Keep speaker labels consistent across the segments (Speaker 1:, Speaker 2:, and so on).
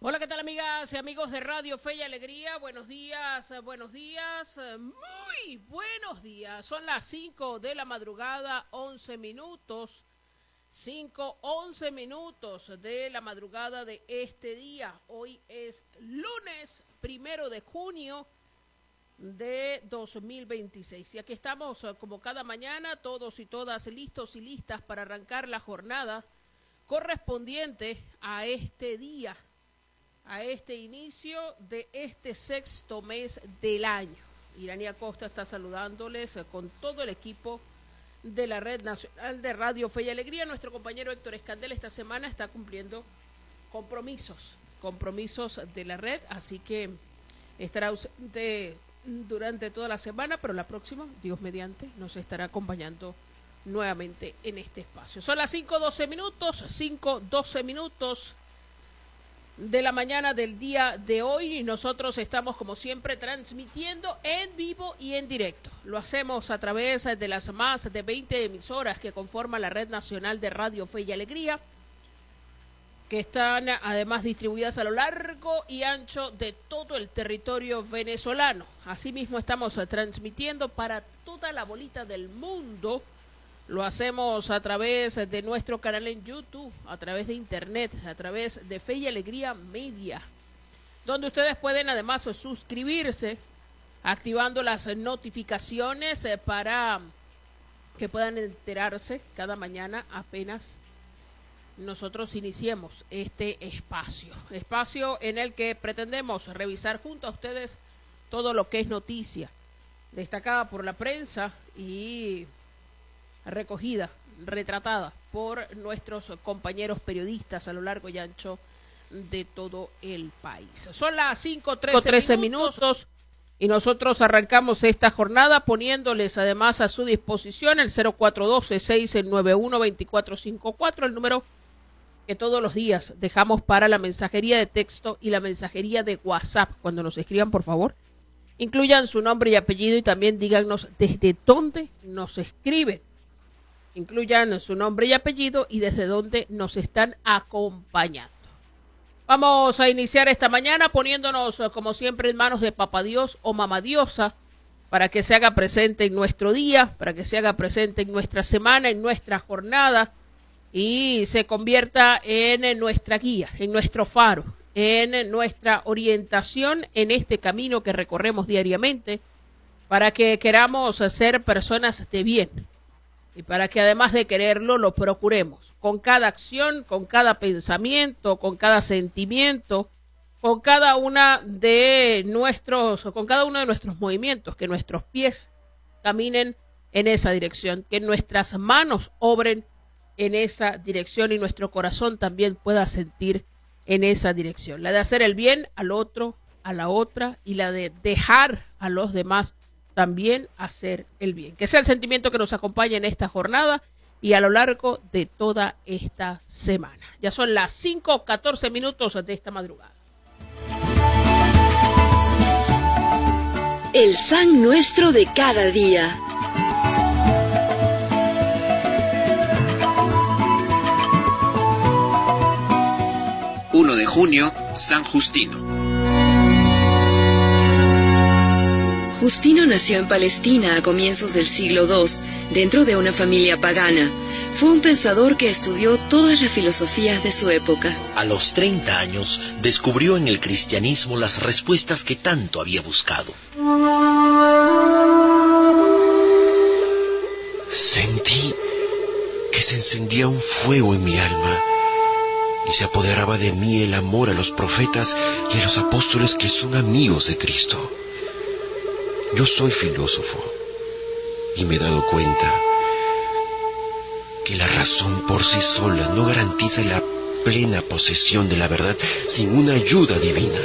Speaker 1: Hola, ¿qué tal, amigas y amigos de Radio Fe y Alegría? Buenos días, muy buenos días. Son las 5 de la madrugada, 11 minutos. 11 minutos de la madrugada de este día. Hoy es lunes 1 de junio de 2026. Y aquí estamos, como cada mañana, todos y todas listos y listas para arrancar la jornada correspondiente a este día, a este inicio de este sexto mes del año. Iranía Costa está saludándoles con todo el equipo de la Red Nacional de Radio Fe y Alegría. Nuestro compañero Héctor Escandel esta semana está cumpliendo compromisos de la red, así que estará ausente durante toda la semana, pero la próxima, Dios mediante, nos estará acompañando nuevamente en este espacio. Son las 5:12 minutos de la mañana del día de hoy, y nosotros estamos, como siempre, transmitiendo en vivo y en directo. Lo hacemos a través de las más de 20 emisoras que conforman la Red Nacional de Radio Fe y Alegría, que están además distribuidas a lo largo y ancho de todo el territorio venezolano. Asimismo, estamos transmitiendo para toda la bolita del mundo. Lo hacemos a través de nuestro canal en YouTube, a través de internet, a través de Fe y Alegría Media, donde ustedes pueden además suscribirse, activando las notificaciones para que puedan enterarse cada mañana apenas nosotros iniciemos este espacio en el que pretendemos revisar junto a ustedes todo lo que es noticia destacada por la prensa y recogida, retratada por nuestros compañeros periodistas a lo largo y ancho de todo el país. Son las 5:13 minutos y nosotros arrancamos esta jornada poniéndoles además a su disposición el 0412-691-2454, el número que todos los días dejamos para la mensajería de texto y la mensajería de WhatsApp. Cuando nos escriban, por favor, incluyan su nombre y apellido y también díganos desde dónde nos escriben. Incluyan su nombre y apellido y desde dónde nos están acompañando. Vamos a iniciar esta mañana poniéndonos, como siempre, en manos de Papá Dios o Mamá Diosa, para que se haga presente en nuestro día, para que se haga presente en nuestra semana, en nuestra jornada, y se convierta en nuestra guía, en nuestro faro, en nuestra orientación en este camino que recorremos diariamente, para que queramos ser personas de bien. Y para que además de quererlo, lo procuremos con cada acción, con cada pensamiento, con cada sentimiento, con cada uno de nuestros movimientos, que nuestros pies caminen en esa dirección, que nuestras manos obren en esa dirección y nuestro corazón también pueda sentir en esa dirección. La de hacer el bien al otro, a la otra, y la de dejar a los demás también hacer el bien. Que sea el sentimiento que nos acompañe en esta jornada y a lo largo de toda esta semana. Ya son las 5:14 minutos de esta madrugada.
Speaker 2: El San Nuestro de cada día.
Speaker 3: De junio, San Justino.
Speaker 2: Justino nació en Palestina a comienzos del siglo II, dentro de una familia pagana. Fue un pensador que estudió todas las filosofías de su época.
Speaker 4: A los 30 años, descubrió en el cristianismo las respuestas que tanto había buscado. Sentí que se encendía un fuego en mi alma y se apoderaba de mí el amor a los profetas y a los apóstoles que son amigos de Cristo. Yo soy filósofo y me he dado cuenta que la razón por sí sola no garantiza la plena posesión de la verdad sin una ayuda divina.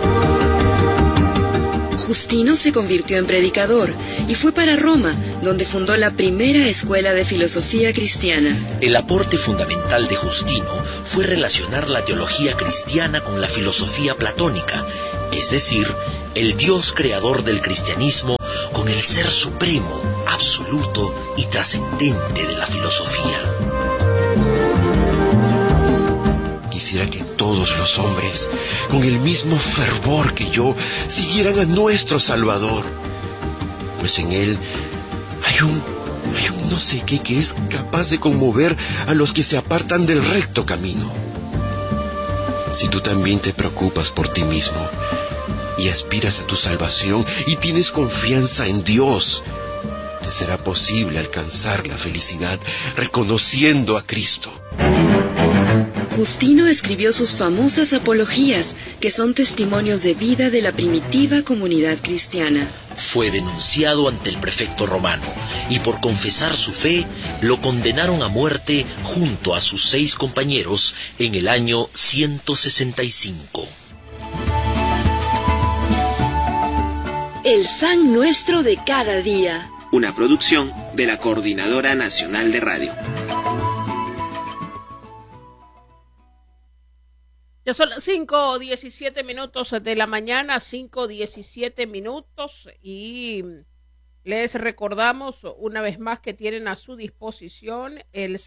Speaker 2: Justino se convirtió en predicador y fue para Roma, donde fundó la primera escuela de filosofía cristiana.
Speaker 4: El aporte fundamental de Justino fue relacionar la teología cristiana con la filosofía platónica, es decir, el Dios creador del cristianismo con el ser supremo, absoluto y trascendente de la filosofía. quisiera que todos los hombres, con el mismo fervor que yo, siguieran a nuestro Salvador, pues en Él hay un no sé qué que es capaz de conmover a los que se apartan del recto camino. Si tú también te preocupas por ti mismo y aspiras a tu salvación y tienes confianza en Dios, te será posible alcanzar la felicidad reconociendo a Cristo.
Speaker 2: Justino escribió sus famosas apologías, que son testimonios de vida de la primitiva comunidad cristiana.
Speaker 5: Fue denunciado ante el prefecto romano y por confesar su fe lo condenaron a muerte junto a sus 6 compañeros en el año 165.
Speaker 2: El San Nuestro de cada día.
Speaker 3: Una producción de la Coordinadora Nacional de Radio.
Speaker 1: Ya son las 5:17 minutos de la mañana, 5:17 minutos, y les recordamos una vez más que tienen a su disposición el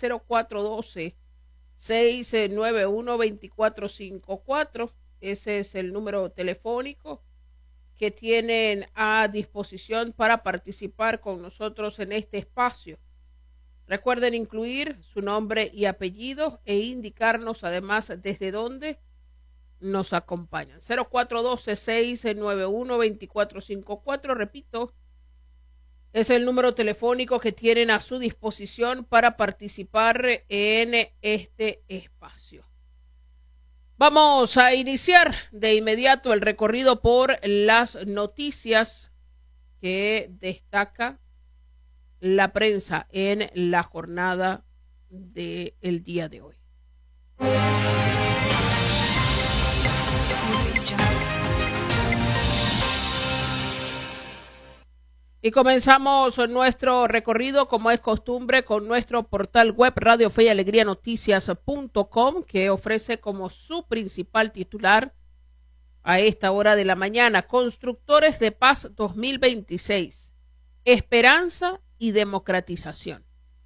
Speaker 1: 0412-691-2454. Ese es el número telefónico que tienen a disposición para participar con nosotros en este espacio. Recuerden incluir su nombre y apellido e indicarnos además desde dónde nos acompañan. 0412-691-2454, repito, es el número telefónico que tienen a su disposición para participar en este espacio. Vamos a iniciar de inmediato el recorrido por las noticias que destaca la prensa en la jornada del día de hoy. Y comenzamos nuestro recorrido, como es costumbre, con nuestro portal web Radio Fe y Alegría Noticias.com, que ofrece como su principal titular a esta hora de la mañana: Constructores de Paz 2026, esperanza y democratización.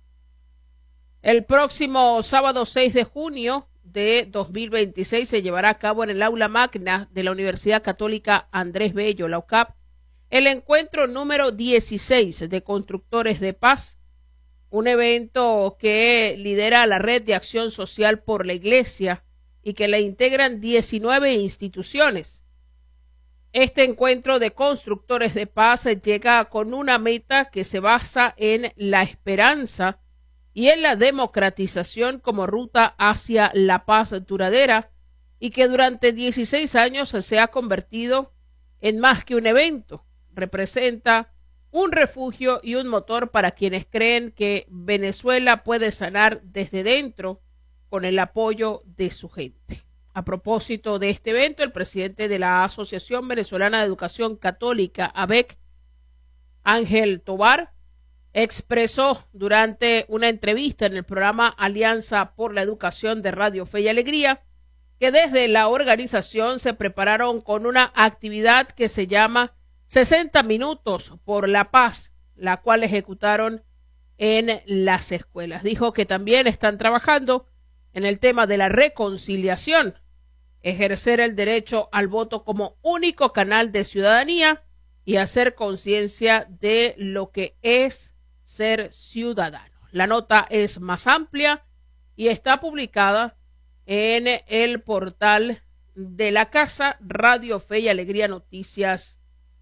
Speaker 1: El próximo sábado 6 de junio de 2026 se llevará a cabo en el aula magna de la Universidad Católica Andrés Bello, la UCAP, el encuentro número 16 de Constructores de Paz, un evento que lidera la Red de Acción Social por la Iglesia y que le integran 19 instituciones. Este encuentro de Constructores de Paz llega con una meta que se basa en la esperanza y en la democratización como ruta hacia la paz duradera, y que durante 16 años se ha convertido en más que un evento. Representa un refugio y un motor para quienes creen que Venezuela puede sanar desde dentro con el apoyo de su gente. A propósito de este evento, el presidente de la Asociación Venezolana de Educación Católica, AVEC, Ángel Tobar, expresó durante una entrevista en el programa Alianza por la Educación de Radio Fe y Alegría que desde la organización se prepararon con una actividad que se llama 60 minutos por la paz, la cual ejecutaron en las escuelas. Dijo que también están trabajando en el tema de la reconciliación, ejercer el derecho al voto como único canal de ciudadanía y hacer conciencia de lo que es ser ciudadano. La nota es más amplia y está publicada en el portal de la casa Radio Fe y Alegría Noticias.com.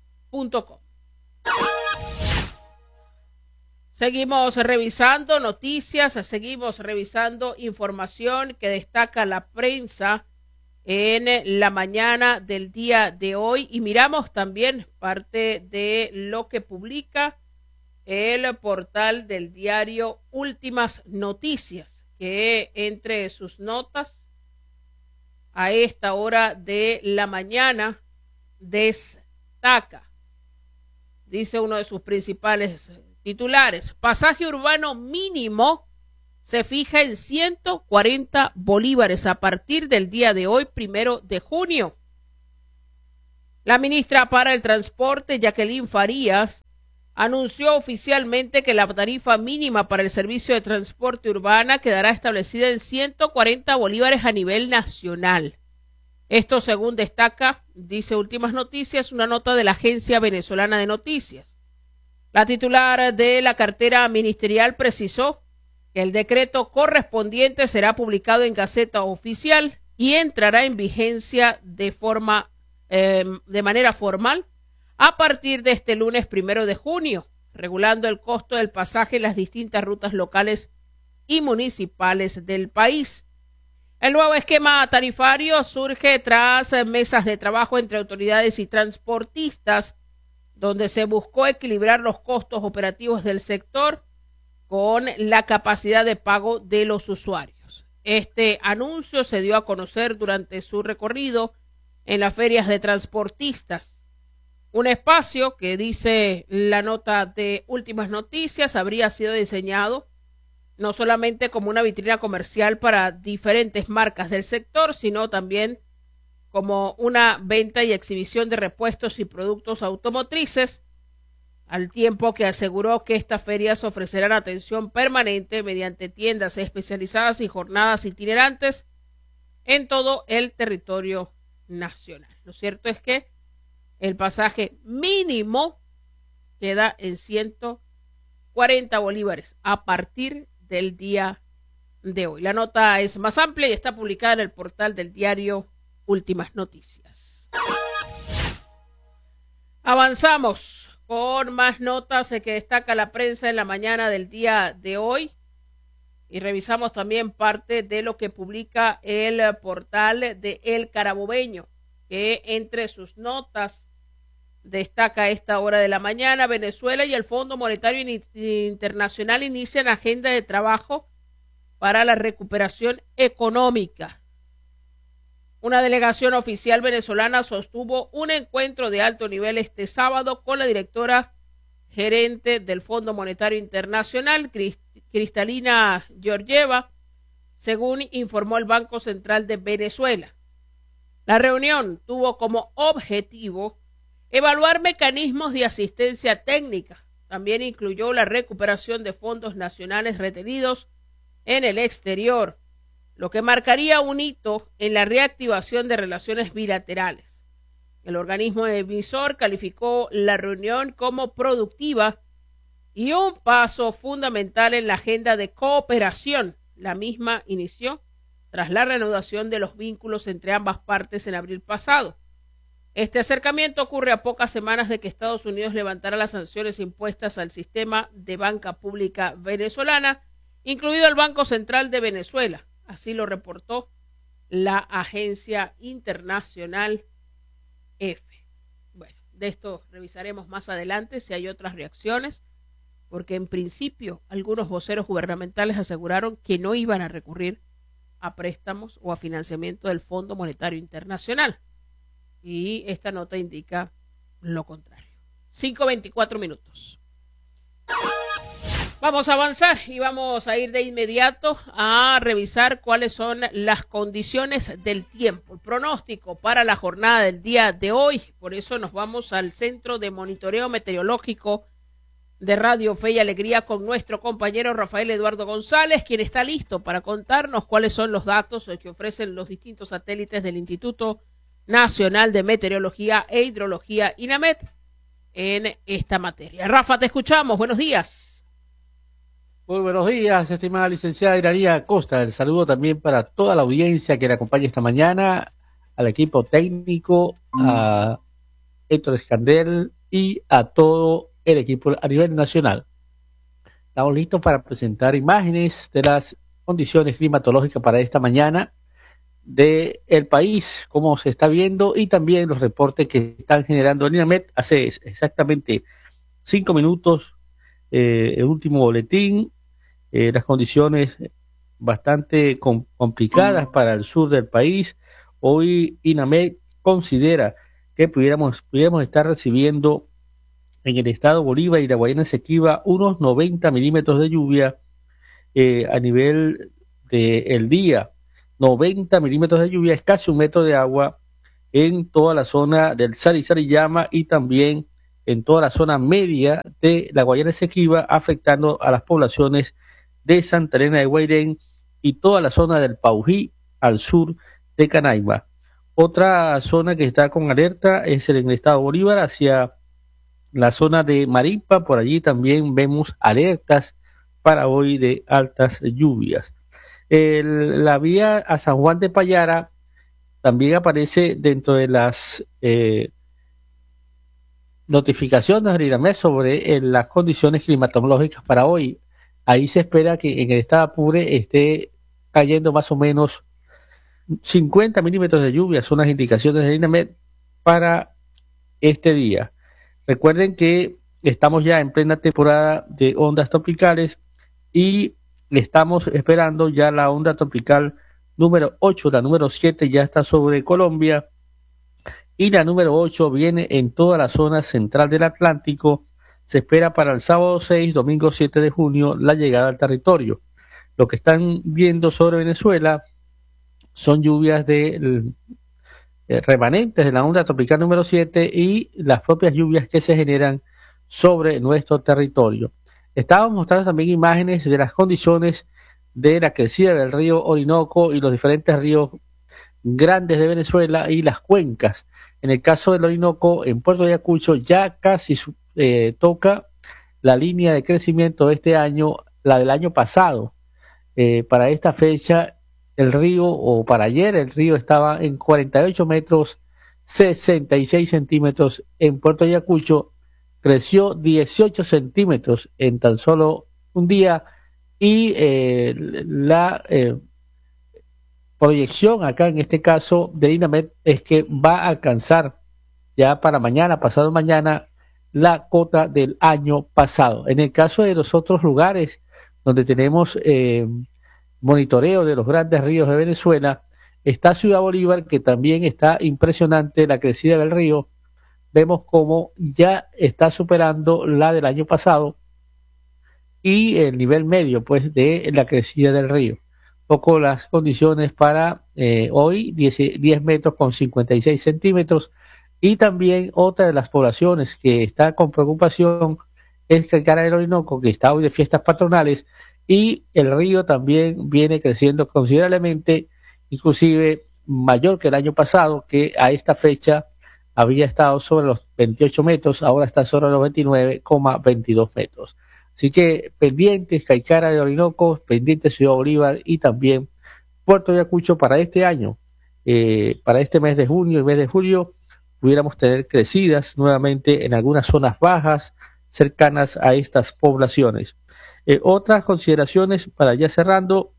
Speaker 1: Seguimos revisando noticias, seguimos revisando información que destaca la prensa en la mañana del día de hoy, y miramos también parte de lo que publica el portal del diario Últimas Noticias, que entre sus notas a esta hora de la mañana destaca, dice uno de sus principales titulares: pasaje urbano mínimo se fija en 140 bolívares a partir del día de hoy, 1 de junio. La ministra para el Transporte, Jacqueline Farías, anunció oficialmente que la tarifa mínima para el servicio de transporte urbana quedará establecida en 140 bolívares a nivel nacional. Esto, según destaca, dice Últimas Noticias, una nota de la Agencia Venezolana de Noticias. La titular de la cartera ministerial precisó que el decreto correspondiente será publicado en Gaceta Oficial y entrará en vigencia de manera formal a partir de este lunes 1 de junio, regulando el costo del pasaje en las distintas rutas locales y municipales del país. El nuevo esquema tarifario surge tras mesas de trabajo entre autoridades y transportistas, donde se buscó equilibrar los costos operativos del sector con la capacidad de pago de los usuarios. Este anuncio se dio a conocer durante su recorrido en las ferias de transportistas. Un espacio que, dice la nota de Últimas Noticias, habría sido diseñado no solamente como una vitrina comercial para diferentes marcas del sector, sino también como una venta y exhibición de repuestos y productos automotrices, al tiempo que aseguró que estas ferias ofrecerán atención permanente mediante tiendas especializadas y jornadas itinerantes en todo el territorio nacional. Lo cierto es que el pasaje mínimo queda en 140 bolívares a partir del día de hoy. La nota es más amplia y está publicada en el portal del diario Últimas Noticias. Avanzamos con más notas que destaca la prensa en la mañana del día de hoy y revisamos también parte de lo que publica el portal de El Carabobeño, que entre sus notas destaca a esta hora de la mañana: Venezuela y el Fondo Monetario Internacional inician agenda de trabajo para la recuperación económica. Una delegación oficial venezolana sostuvo un encuentro de alto nivel este sábado con la directora gerente del Fondo Monetario Internacional, Cristalina Georgieva, según informó el Banco Central de Venezuela. La reunión tuvo como objetivo evaluar mecanismos de asistencia técnica. También incluyó la recuperación de fondos nacionales retenidos en el exterior, lo que marcaría un hito en la reactivación de relaciones bilaterales. El organismo emisor calificó la reunión como productiva y un paso fundamental en la agenda de cooperación. La misma inició tras la reanudación de los vínculos entre ambas partes en abril pasado. Este acercamiento ocurre a pocas semanas de que Estados Unidos levantara las sanciones impuestas al sistema de banca pública venezolana, incluido el Banco Central de Venezuela. Así lo reportó la agencia internacional EFE. Bueno, de esto revisaremos más adelante si hay otras reacciones, porque en principio algunos voceros gubernamentales aseguraron que no iban a recurrir a préstamos o a financiamiento del Fondo Monetario Internacional. Y esta nota indica lo contrario. 5:24 minutos. Vamos a avanzar y vamos a ir de inmediato a revisar cuáles son las condiciones del tiempo, el pronóstico para la jornada del día de hoy. Por eso nos vamos al Centro de Monitoreo Meteorológico de Radio Fe y Alegría con nuestro compañero Rafael Eduardo González, quien está listo para contarnos cuáles son los datos que ofrecen los distintos satélites del Instituto Nacional de Meteorología e Hidrología, INAMET, en esta materia. Rafa, te escuchamos. Buenos días.
Speaker 6: Muy buenos días, estimada licenciada Iranía Acosta. El saludo también para toda la audiencia que le acompaña esta mañana, al equipo técnico, a Héctor Escandel y a todo el equipo a nivel nacional. Estamos listos para presentar imágenes de las condiciones climatológicas para esta mañana del país, cómo se está viendo, y también los reportes que están generando el INAMET. Hace exactamente 5 minutos el último boletín, las condiciones bastante complicadas para el sur del país. Hoy INAMET considera que pudiéramos estar recibiendo en el estado Bolívar y la Guayana Esequiba unos 90 milímetros de lluvia a nivel del día. 90 milímetros de lluvia es casi 1 metro de agua en toda la zona del Sari Sariyama y también en toda la zona media de la Guayana Esequiba, afectando a las poblaciones de Santa Elena de Guairén y toda la zona del Paují al sur de Canaima. Otra zona que está con alerta es en el estado Bolívar, hacia la zona de Maripa. Por allí también vemos alertas para hoy de altas lluvias. La vía a San Juan de Payara también aparece dentro de las notificaciones de INAMED sobre las condiciones climatológicas para hoy. Ahí se espera que en el estado Apure esté cayendo más o menos 50 milímetros de lluvia, son las indicaciones de INAMED para este día. Recuerden que estamos ya en plena temporada de ondas tropicales y estamos esperando ya la onda tropical número 8, la número 7 ya está sobre Colombia y la número 8 viene en toda la zona central del Atlántico. Se espera para el sábado 6, domingo 7 de junio la llegada al territorio. Lo que están viendo sobre Venezuela son lluvias de remanentes de la onda tropical número 7 y las propias lluvias que se generan sobre nuestro territorio. Estábamos mostrando también imágenes de las condiciones de la crecida del río Orinoco y los diferentes ríos grandes de Venezuela y las cuencas. En el caso del Orinoco, en Puerto Ayacucho ya casi toca la línea de crecimiento de este año, la del año pasado. Para esta fecha, el río, o para ayer, el río estaba en 48 metros 66 centímetros. En Puerto Ayacucho creció 18 centímetros en tan solo un día y la proyección acá en este caso de INAMED es que va a alcanzar ya para mañana, pasado mañana, la cota del año pasado. En el caso de los otros lugares donde tenemos monitoreo de los grandes ríos de Venezuela, está Ciudad Bolívar, que también está impresionante la crecida del río. Vemos cómo ya está superando la del año pasado y el nivel medio pues de la crecida del río. Poco las condiciones para hoy, 10 metros con 56 centímetros. Y también otra de las poblaciones que está con preocupación es Caicara del Orinoco, que está hoy de fiestas patronales, y el río también viene creciendo considerablemente, inclusive mayor que el año pasado, que a esta fecha había estado sobre los 28 metros, ahora está sobre los 29,22 metros. Así que pendientes Caicara de Orinoco, pendientes Ciudad Bolívar y también Puerto Ayacucho para este año. Para este mes de junio y mes de julio pudiéramos tener crecidas nuevamente en algunas zonas bajas cercanas a estas poblaciones. Otras consideraciones para ir cerrando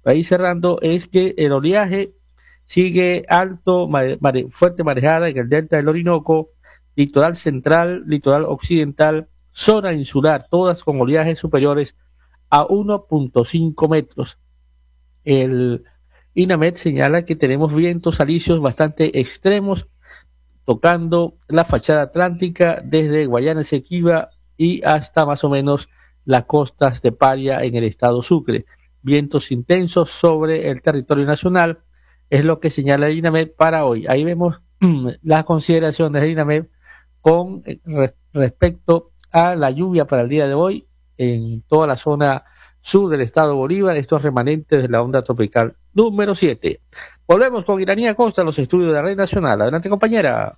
Speaker 6: es que el oleaje sigue alto, fuerte marejada en el delta del Orinoco, litoral central, litoral occidental, zona insular, todas con oleajes superiores a 1.5 metros. El INAMED señala que tenemos vientos alisios bastante extremos tocando la fachada atlántica desde Guayana Esequiba y hasta más o menos las costas de Paria en el estado Sucre. Vientos intensos sobre el territorio nacional es lo que señala el INAMED para hoy. Ahí vemos las consideraciones del INAMED con respecto a la lluvia para el día de hoy en toda la zona sur del estado Bolívar, estos remanentes de la onda tropical número 7. Volvemos con Iranía Costa a los estudios de la Red Nacional. Adelante, compañera.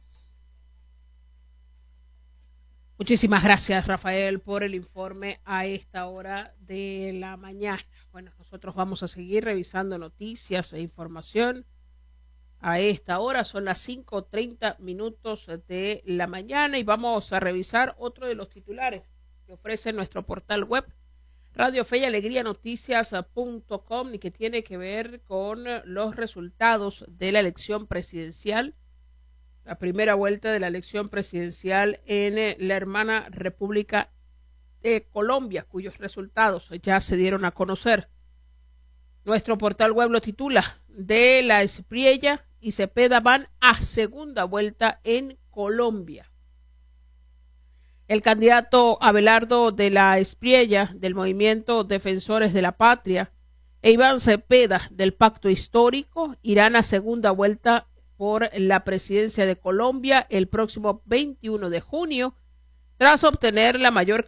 Speaker 1: Muchísimas gracias, Rafael, por el informe a esta hora de la mañana. Bueno, nosotros vamos a seguir revisando noticias e información. A esta hora son las 5:30 de la mañana y vamos a revisar otro de los titulares que ofrece nuestro portal web Radio Fe y Alegría Noticias.com y que tiene que ver con los resultados de la elección presidencial, la primera vuelta de la elección presidencial en la hermana República de Colombia, cuyos resultados ya se dieron a conocer. Nuestro portal web lo titula: De la Espriella y Cepeda van a segunda vuelta en Colombia. El candidato Abelardo de la Espriella del Movimiento Defensores de la Patria e Iván Cepeda del Pacto Histórico irán a segunda vuelta por la presidencia de Colombia el próximo 21 de junio Tras obtener la mayor